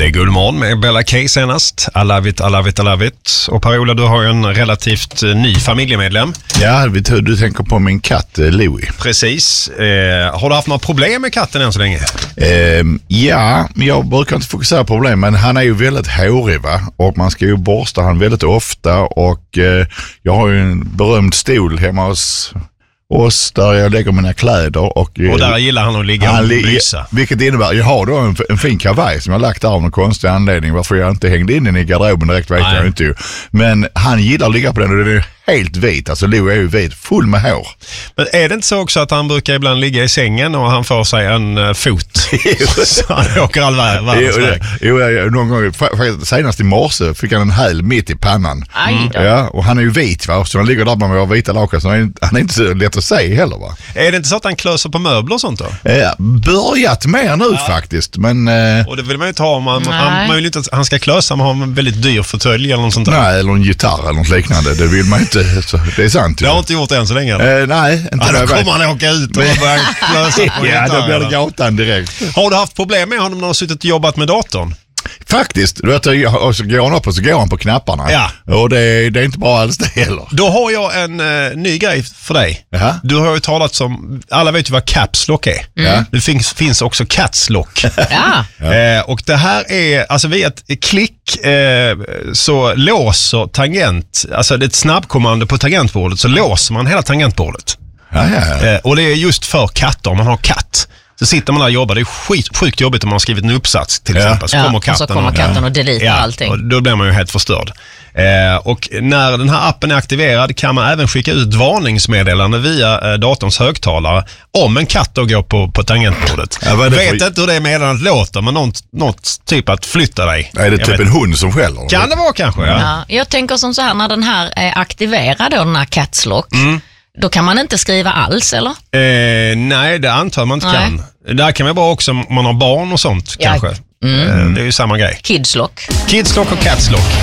Det är Guldmorgon med Bella K senast. I love it, I love it, I love it. Och Per-Ola, du har ju en relativt ny familjemedlem. Ja, du tänker på min katt Louie. Precis. Har du haft några problem med katten än så länge? Ja, jag brukar inte fokusera på problem, men han är ju väldigt hårig, va? Och man ska ju borsta han väldigt ofta. Och jag har ju en berömd stol hemma hos oss där jag lägger mina kläder. Och där gillar han att ligga och mysa. Vilket innebär, jag har då en fin kavaj som jag lagt där av någon konstig anledning. Varför jag inte hängde in den i garderoben direkt vet jag inte ju. Men han gillar att ligga på den och den är helt vit. Alltså Lou är ju vit, full med hår. Men är det inte så också att han brukar ibland ligga i sängen och han får sig en fot? Så han åker all världens väg. Jo, någon gång, senast i morse fick han en häl mitt i pannan. Ja, och han är ju vit, va? Så han ligger där med våra vita lakan, så han är inte så lätt att se heller, va? Är det inte så att han klöser på möbler och sånt då? Börjat mer nu faktiskt, men... Och det vill man ju inte ha, man vill inte att han ska klösa, man har en väldigt dyr fåtölj eller något sånt där. Nej, eller en gitarr eller något liknande, det vill man inte, så det är sant. Det har inte gjort det än så länge. Nej, inte då kommer han åka ut och börja klösa på gitarr. Ja, då blir det gatan direkt. Har du haft problem med honom när du har suttit och jobbat med datorn? Faktiskt, du vet, och så går han upp och så går han på knapparna. Ja. Och det är inte bra alls det heller. Då har jag en ny grej för dig. Jaha. Du har ju talat om, alla vet ju vad caps lock är. Ja. Det finns också cats lock. Ja. Och det här är, alltså via ett klick så låser tangent, alltså det är ett snabbkommando på tangentbordet, så låser man hela tangentbordet. Ja. Och det är just för katter, om man har katt. Så sitter man där och jobbar, det är sjukt jobbigt om man har skrivit en uppsats till exempel. Så kommer katten och deletar allting. Och då blir man ju helt förstörd. Och när den här appen är aktiverad kan man även skicka ut varningsmeddelande via datorns högtalare om en katt då går på tangentbordet. Vet inte hur det meddelandet låter, men något typ att flytta dig. Är det typ en hund som skäller? Kan det vara kanske, ja. Jag tänker som så här, när den här är aktiverad då, den här Cats Lock, då kan man inte skriva alls, eller? Nej, det antar man inte kan. Där kan man bara också, om man har barn och sånt kanske. Det är ju samma grej. Kids Lock. Kids Lock och Cats Lock.